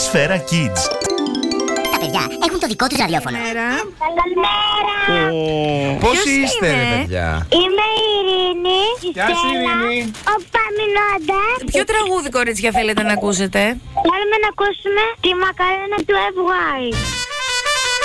Σφαίρα Kids. Τα παιδιά έχουν το δικό τους ραδιόφωνο. Καλημέρα. Πώς είστε, ρε παιδιά? Είμαι η Ειρήνη. Γεια σου, Ειρήνη. Ο Παμινώντας. Ποιο τραγούδι, κορίτσια, θέλετε να ακούσετε? Θέλουμε να ακούσουμε τη Μακαρένα του FY.